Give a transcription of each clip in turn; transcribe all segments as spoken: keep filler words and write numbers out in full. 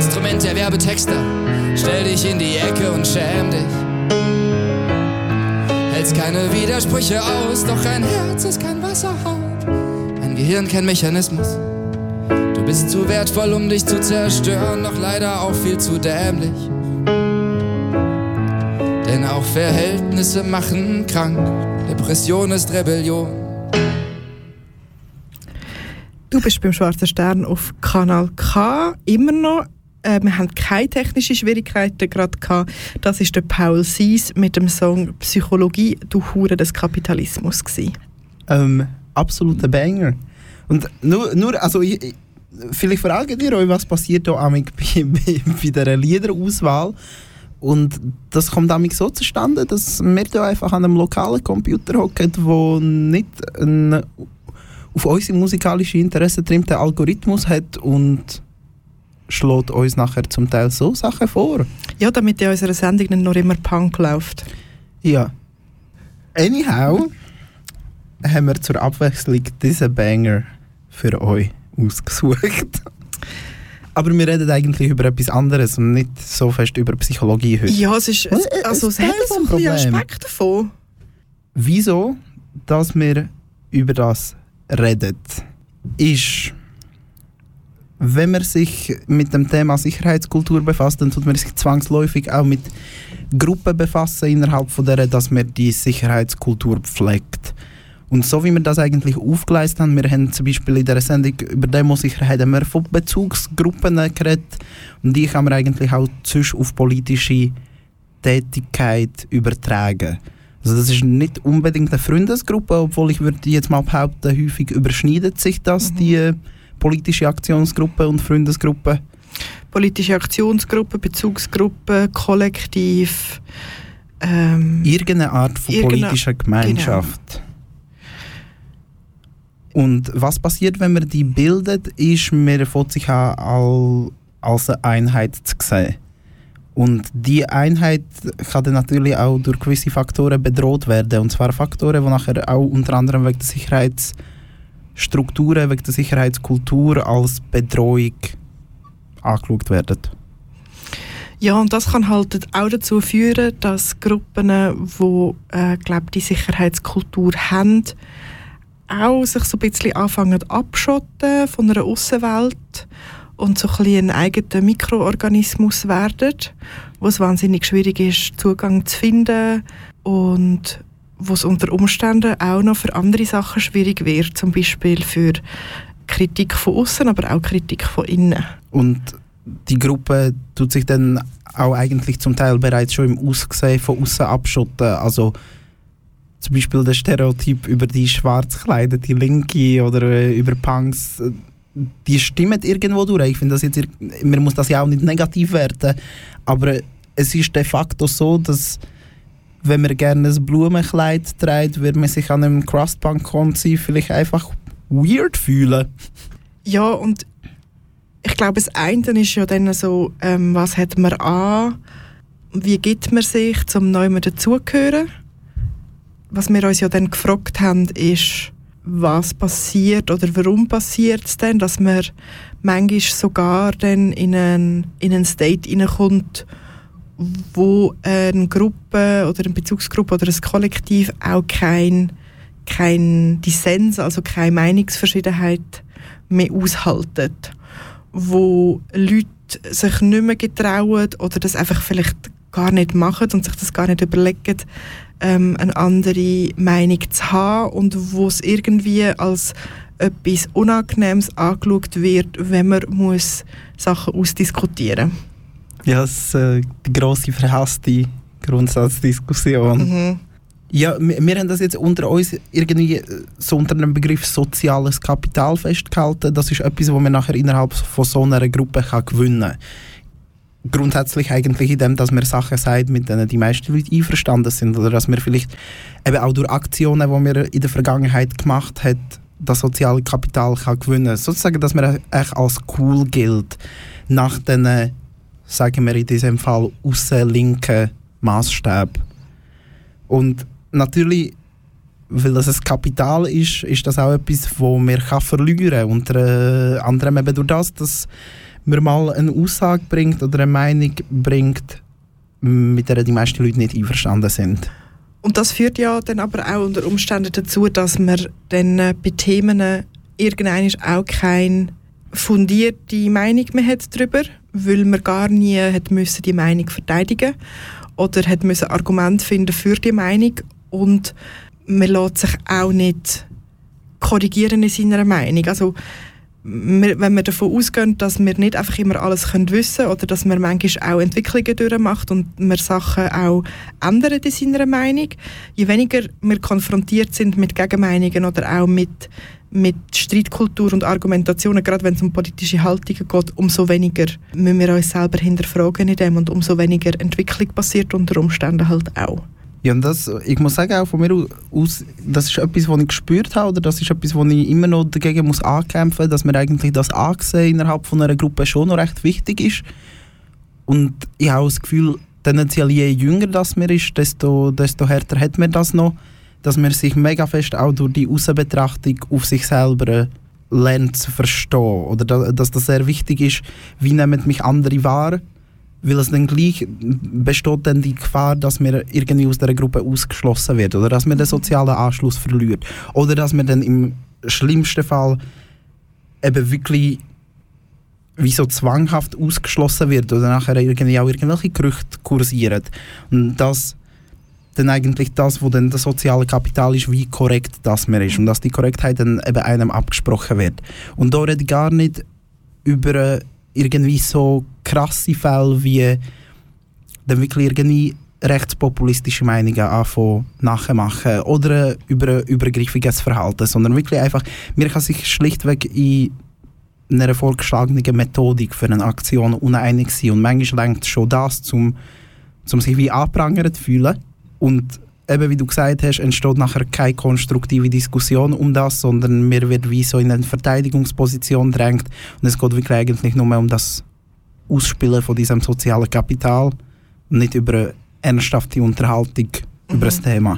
Instrument der Werbetexter. Stell dich in die Ecke und schäm dich. Hältst keine Widersprüche aus, doch ein Herz ist kein Wasserhauch, ein Gehirn kein Mechanismus. Du bist zu wertvoll, um dich zu zerstören, doch leider auch viel zu dämlich. Denn auch Verhältnisse machen krank, Depression ist Rebellion. Du bist beim Schwarzen Stern auf Kanal K, immer noch. Äh, wir haben keine technischen Schwierigkeiten gerade gehabt. Das ist der Paul Sies mit dem Song «Psychologie, du Hure des Kapitalismus» gewesen. Ähm, absoluter Banger. Und nur, nur also ich, ich, vielleicht fragen ihr euch, was passiert da bei, bei, bei dieser Liederauswahl. Und das kommt damit so zustande, dass wir da einfach an einem lokalen Computer hocken, der nicht einen auf unsere musikalische Interessen trimmten Algorithmus hat und schlägt uns nachher zum Teil so Sachen vor. Ja, damit in unserer Sendung nicht noch immer Punk läuft. Ja. Anyhow haben wir zur Abwechslung diesen Banger für euch ausgesucht. Aber wir reden eigentlich über etwas anderes und nicht so fest über Psychologie heute. Ja, es ist, es, also es hat so ein bisschen Aspekt davon. Wieso, dass wir über das reden, ist, wenn man sich mit dem Thema Sicherheitskultur befasst, dann tut man sich zwangsläufig auch mit Gruppen befassen, innerhalb von der, dass man die Sicherheitskultur pflegt. Und so wie wir das eigentlich aufgeleistet haben, wir haben zum Beispiel in dieser Sendung über Demosicherheit haben wir von Bezugsgruppen geredet und die kann man eigentlich auch sonst auf politische Tätigkeit übertragen. Also das ist nicht unbedingt eine Freundesgruppe, obwohl ich würde jetzt mal behaupten, häufig überschneidet sich das, mhm. die politische Aktionsgruppe und Freundesgruppe. Politische Aktionsgruppe, Bezugsgruppe, Kollektiv. Ähm, Irgendeine Art von irgendeine, politischer Gemeinschaft. Genau. Und was passiert, wenn man die bildet, ist, man fängt sich an, als eine Einheit zu sehen. Und diese Einheit kann dann natürlich auch durch gewisse Faktoren bedroht werden. Und zwar Faktoren, die nachher auch unter anderem wegen der Sicherheitsstrukturen, wegen der Sicherheitskultur als Bedrohung angeschaut werden. Ja, und das kann halt auch dazu führen, dass Gruppen, die äh, glaub, die Sicherheitskultur haben, auch sich so ein bisschen anfangen abschotten von einer Aussenwelt und so ein bisschen ein eigener Mikroorganismus werden, wo es wahnsinnig schwierig ist, Zugang zu finden und wo es unter Umständen auch noch für andere Sachen schwierig wird, zum Beispiel für Kritik von außen, aber auch Kritik von innen. Und die Gruppe tut sich dann auch eigentlich zum Teil bereits schon im Aussehen von außen abschotten, also zum Beispiel der Stereotyp über die schwarzkleidete Linke oder äh, über Punks, die stimmen irgendwo durch. Ich finde das jetzt, man muss das ja auch nicht negativ werten, aber es ist de facto so, dass wenn man gerne ein Blumenkleid trägt, wird man sich an einem Crustpunk-Konzert vielleicht einfach weird fühlen. Ja, und ich glaube, das eine ist ja dann so, ähm, was hat man an, wie gibt man sich, um neu dazugehören. Was wir uns ja dann gefragt haben, ist, was passiert oder warum passiert es denn, dass man manchmal sogar dann in einen, in einen State hineinkommt, wo eine Gruppe oder eine Bezugsgruppe oder ein Kollektiv auch kein, kein Dissens, also keine Meinungsverschiedenheit mehr aushalten. Wo Leute sich nicht mehr getrauen oder das einfach vielleicht gar nicht machen und sich das gar nicht überlegen, ähm, eine andere Meinung zu haben und wo es irgendwie als etwas Unangenehmes angeschaut wird, wenn man muss Sachen ausdiskutieren muss. Ja, das ist äh, die grosse verhasste Grundsatzdiskussion. Mhm. Ja, wir, wir haben das jetzt unter uns irgendwie so unter dem Begriff soziales Kapital festgehalten. Das ist etwas, was man nachher innerhalb von so einer Gruppe kann gewinnen kann. Grundsätzlich eigentlich in dem, dass man Sachen sagt, mit denen die meisten Leute einverstanden sind. Oder dass man vielleicht eben auch durch Aktionen, die man in der Vergangenheit gemacht hat, das soziale Kapital kann gewinnen kann. Sozusagen, dass man echt als cool gilt. Nach den, sagen wir in diesem Fall, aussenlinken Maßstäben. Und natürlich, weil das ein Kapital ist, ist das auch etwas, das man verlieren kann. Unter äh, anderem eben durch das, dass man mal eine Aussage bringt oder eine Meinung bringt, mit der die meisten Leute nicht einverstanden sind. Und das führt ja dann aber auch unter Umständen dazu, dass man dann äh, bei Themen irgendwann auch keine fundierte Meinung mehr hat darüber, weil man gar nie hat müssen die Meinung verteidigen oder hat müssen Argumente finden für die Meinung und man lässt sich auch nicht korrigieren in seiner Meinung. Also wir, wenn wir davon ausgehen, dass wir nicht einfach immer alles können wissen oder dass man manchmal auch Entwicklungen durchmacht und wir Sachen auch ändern in seiner Meinung, je weniger wir konfrontiert sind mit Gegenmeinungen oder auch mit, mit Streitkultur und Argumentationen, gerade wenn es um politische Haltungen geht, umso weniger müssen wir uns selber hinterfragen in dem und umso weniger Entwicklung passiert unter Umständen halt auch. Ja, und das, ich muss sagen, auch von mir aus, das ist etwas, was ich gespürt habe, oder das ist etwas, wo ich immer noch dagegen muss ankämpfen muss, dass mir eigentlich das Ansehen innerhalb von einer Gruppe schon noch recht wichtig ist. Und ich habe auch das Gefühl, tendenziell je jünger das man ist, desto, desto härter hat man das noch, dass man sich mega fest auch durch die Aussenbetrachtung auf sich selber lernt zu verstehen. Oder da, dass das sehr wichtig ist, wie nehmen mich andere wahr, weil es dann gleich besteht dann die Gefahr, dass man irgendwie aus dieser Gruppe ausgeschlossen wird oder dass man den sozialen Anschluss verliert oder dass man dann im schlimmsten Fall eben wirklich wie so zwanghaft ausgeschlossen wird oder nachher irgendwie auch irgendwelche Gerüchte kursieren. Und das dann eigentlich das, wo dann das soziale Kapital ist, wie korrekt das man ist und dass die Korrektheit dann eben einem abgesprochen wird. Und da rede ich gar nicht über irgendwie so krasse Fälle wie dann wirklich irgendwie rechtspopulistische Meinungen anfangen nachmachen oder über übergriffiges Verhalten, sondern wirklich einfach, man kann sich schlichtweg in einer vorgeschlagenen Methodik für eine Aktion uneinig sein und manchmal lenkt schon das, um, um sich wie anprangert zu fühlen und eben, wie du gesagt hast, entsteht nachher keine konstruktive Diskussion um das, sondern mir wird wie so in eine Verteidigungsposition drängt und es geht wirklich eigentlich nur mehr um das Ausspielen von diesem sozialen Kapital und nicht über eine ernsthafte Unterhaltung mhm. über das Thema.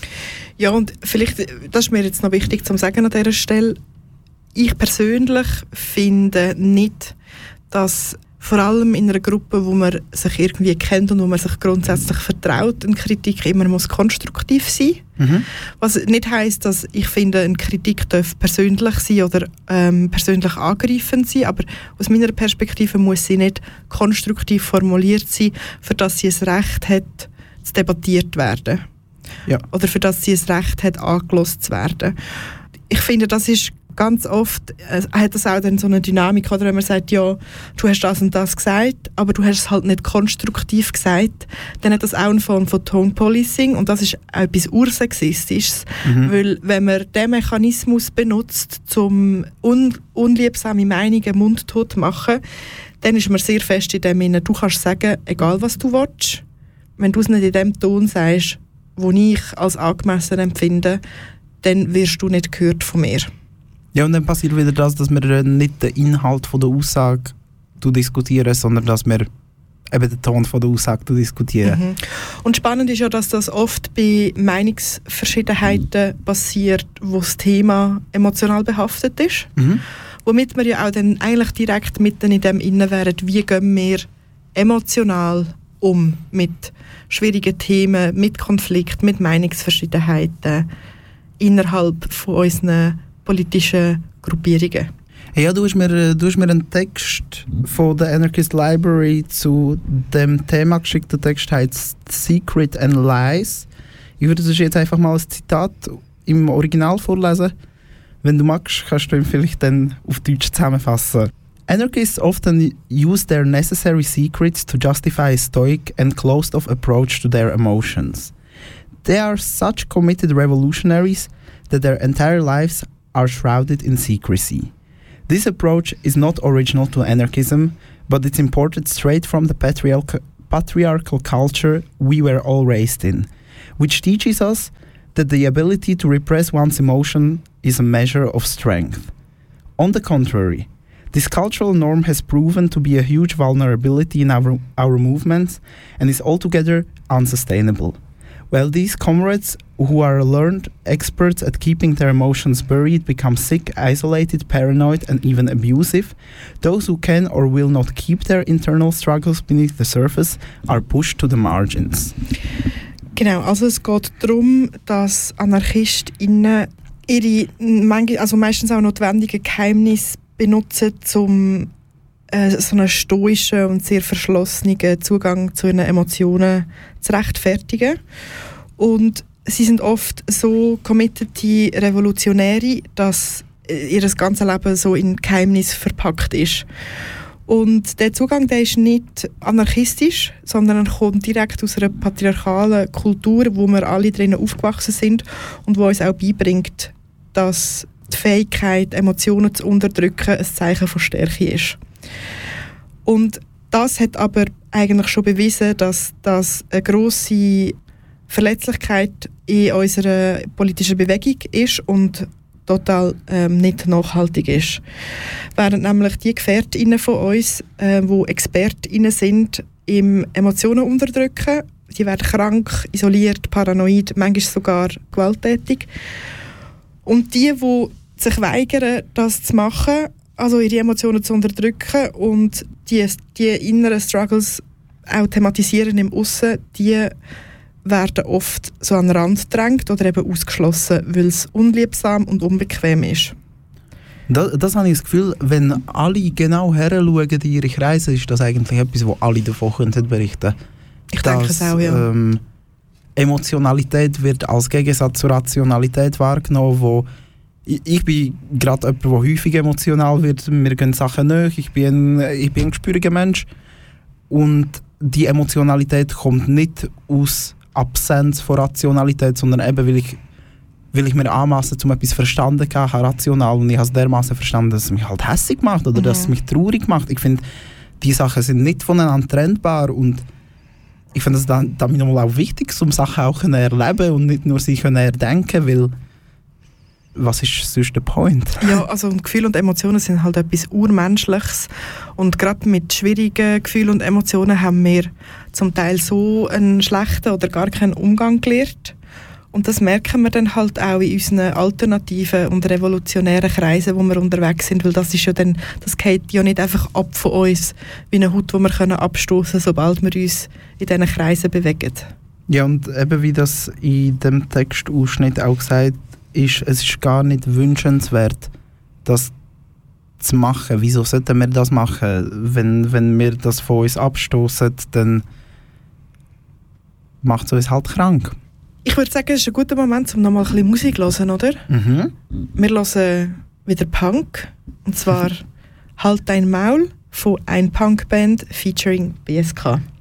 Ja, und vielleicht, das ist mir jetzt noch wichtig zu sagen an dieser Stelle, ich persönlich finde nicht, dass vor allem in einer Gruppe, wo man sich irgendwie kennt und wo man sich grundsätzlich vertraut, eine Kritik immer muss konstruktiv sein. Mhm. Was nicht heisst, dass ich finde, eine Kritik darf persönlich sein oder ähm, persönlich angreifend sein, aber aus meiner Perspektive muss sie nicht konstruktiv formuliert sein, für das sie ein Recht hat, zu debattiert werden. Ja. Oder für das sie ein Recht hat, angehört zu werden. Ich finde, das ist ganz oft äh, hat das auch dann so eine Dynamik, oder wenn man sagt, ja, du hast das und das gesagt, aber du hast es halt nicht konstruktiv gesagt, dann hat das auch eine Form von Tone Policing und das ist auch etwas ursexistisches, mhm. weil wenn man den Mechanismus benutzt, um un- unliebsame Meinungen mundtot zu machen, dann ist man sehr fest in dem Sinne, du kannst sagen, egal was du willst, wenn du es nicht in dem Ton sagst, den ich als angemessen empfinde, dann wirst du nicht gehört von mir. Ja, und dann passiert wieder das, dass wir nicht den Inhalt von der Aussage diskutieren, sondern dass wir eben den Ton von der Aussage diskutieren. Mhm. Und spannend ist ja, dass das oft bei Meinungsverschiedenheiten mhm. passiert, wo das Thema emotional behaftet ist. Mhm. Womit wir ja auch dann eigentlich direkt mitten in dem innen wären, wie gehen wir emotional um mit schwierigen Themen, mit Konflikten, mit Meinungsverschiedenheiten innerhalb von unseren politischen Gruppierungen. Ja, du hast mir, du hast mir einen Text von der Anarchist Library zu dem Thema geschickt. Der Text heißt Secret and Lies. Ich würde das jetzt einfach mal als Zitat im Original vorlesen. Wenn du magst, kannst du ihn vielleicht dann auf Deutsch zusammenfassen. Anarchists often use their necessary secrets to justify a stoic and closed-off approach to their emotions. They are such committed revolutionaries that their entire lives are shrouded in secrecy. This approach is not original to anarchism, but it's imported straight from the patriarch- patriarchal culture we were all raised in, which teaches us that the ability to repress one's emotion is a measure of strength. On the contrary, this cultural norm has proven to be a huge vulnerability in our, our movements and is altogether unsustainable. While these comrades, who are learned experts at keeping their emotions buried, become sick, isolated, paranoid and even abusive, those who can or will not keep their internal struggles beneath the surface are pushed to the margins. Genau, also es geht darum, dass AnarchistInnen ihre also meistens auch notwendigen Geheimnisse benutzen, um äh, so einen stoischen und sehr verschlossenen Zugang zu ihren Emotionen zu rechtfertigen. Und sie sind oft so committete Revolutionäre, dass ihr ganzes Leben so in Geheimnis verpackt ist. Und der Zugang, der ist nicht anarchistisch, sondern er kommt direkt aus einer patriarchalen Kultur, wo wir alle drinnen aufgewachsen sind und wo uns auch beibringt, dass die Fähigkeit, Emotionen zu unterdrücken, ein Zeichen von Stärke ist. Und das hat aber eigentlich schon bewiesen, dass das eine grosse Verletzlichkeit in unserer politischen Bewegung ist und total ähm, nicht nachhaltig ist. Während nämlich die GefährtInnen von uns, äh, die ExpertInnen sind, im Emotionen unterdrücken, die werden krank, isoliert, paranoid, manchmal sogar gewalttätig. Und die, die sich weigern, das zu machen, also ihre Emotionen zu unterdrücken und die, die inneren Struggles auch thematisieren im Aussen, die werden oft so an den Rand gedrängt oder eben ausgeschlossen, weil es unliebsam und unbequem ist. Das, das habe ich das Gefühl, wenn alle genau heranschauen in ihre Kreise, ist das eigentlich etwas, wo alle davon könnten berichten. Ich denke es auch, ja. Ähm, Emotionalität wird als Gegensatz zur Rationalität wahrgenommen, wo ich, ich bin gerade jemand, der häufig emotional wird. Mir gehen Sachen nahe, ich bin, ich bin ein gespüriger Mensch. Und die Emotionalität kommt nicht aus Absenz von Rationalität, sondern eben, weil ich, weil ich mir anmasse, um etwas verstanden zu haben, rational, und ich habe es dermaßen verstanden, dass es mich halt hässig macht oder mhm. dass es mich traurig macht. Ich finde, die Sachen sind nicht voneinander trennbar und ich finde es dann, dann nochmal auch wichtig, um Sachen auch zu erleben und nicht nur sich erdenken, weil was ist sonst der Point? Ja, also Gefühle und Emotionen sind halt etwas Urmenschliches und gerade mit schwierigen Gefühlen und Emotionen haben wir zum Teil so einen schlechten oder gar keinen Umgang gelernt und das merken wir dann halt auch in unseren alternativen und revolutionären Kreisen, wo wir unterwegs sind, weil das ist ja dann, das geht ja nicht einfach ab von uns wie eine Haut, die wir können abstoßen, sobald wir uns in diesen Kreisen bewegen. Ja, und eben wie das in dem Textausschnitt auch gesagt ist, es ist gar nicht wünschenswert, das zu machen. Wieso sollten wir das machen? Wenn, wenn wir das von uns abstoßen, dann macht es uns halt krank. Ich würde sagen, es ist ein guter Moment, um noch mal ein bisschen Musik zu hören, oder? Mhm. Wir hören wieder Punk, und zwar «Halt dein Maul» von «Ein Punkband» featuring B S K.